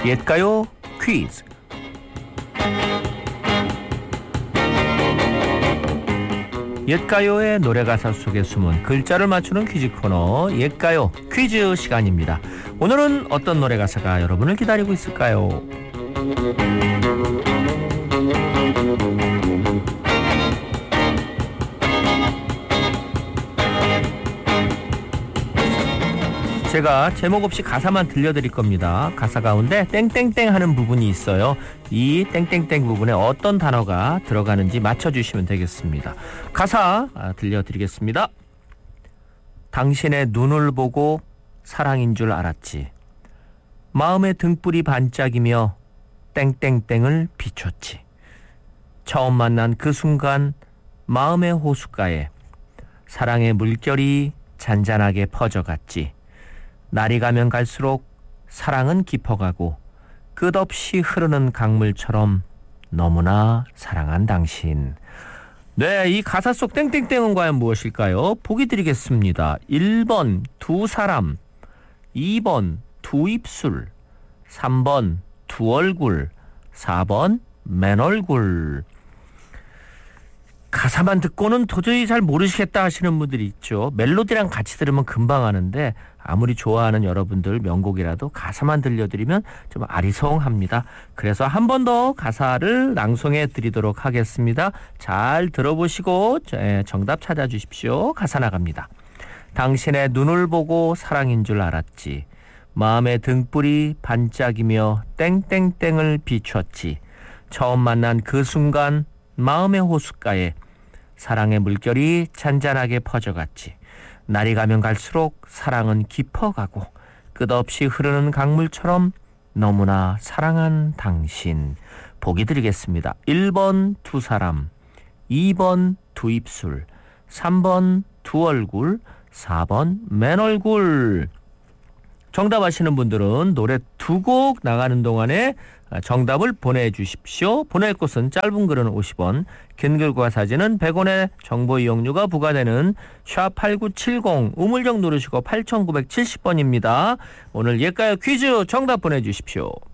옛가요 퀴즈. 옛가요의 노래가사 속에 숨은 글자를 맞추는 퀴즈 코너 옛가요 퀴즈 시간입니다. 오늘은 어떤 노래가사가 여러분을 기다리고 있을까요? 제가 제목 없이 가사만 들려드릴 겁니다. 가사 가운데 땡땡땡 하는 부분이 있어요. 이 땡땡땡 부분에 어떤 단어가 들어가는지 맞춰주시면 되겠습니다. 가사 들려드리겠습니다. 당신의 눈을 보고 사랑인 줄 알았지. 마음의 등불이 반짝이며 땡땡땡을 비췄지. 처음 만난 그 순간 마음의 호숫가에 사랑의 물결이 잔잔하게 퍼져갔지. 날이 가면 갈수록 사랑은 깊어가고 끝없이 흐르는 강물처럼 너무나 사랑한 당신. 네, 이 가사 속 땡땡땡은 과연 무엇일까요? 보기 드리겠습니다. 1번 두 사람, 2번 두 입술, 3번 두 얼굴, 4번 맨 얼굴. 가사만 듣고는 도저히 잘 모르시겠다 하시는 분들이 있죠. 멜로디랑 같이 들으면 금방 아는데 아무리 좋아하는 여러분들 명곡이라도 가사만 들려드리면 좀 아리송합니다. 그래서 한 번 더 가사를 낭송해 드리도록 하겠습니다. 잘 들어보시고 정답 찾아주십시오. 가사 나갑니다. 당신의 눈을 보고 사랑인 줄 알았지. 마음의 등불이 반짝이며 땡땡땡을 비췄지. 처음 만난 그 순간 마음의 호숫가에 사랑의 물결이 잔잔하게 퍼져갔지. 날이 가면 갈수록 사랑은 깊어가고 끝없이 흐르는 강물처럼 너무나 사랑한 당신. 보기 드리겠습니다. 1번 두 사람, 2번 두 입술, 3번 두 얼굴, 4번 맨 얼굴. 정답 아시는 분들은 노래 두 곡 나가는 동안에 정답을 보내주십시오. 보낼 곳은 짧은 글은 50원, 긴 글과 사진은 100원의 정보 이용료가 부과되는 샵8970 우물정 누르시고 8970번입니다. 오늘 옛가요 퀴즈 정답 보내주십시오.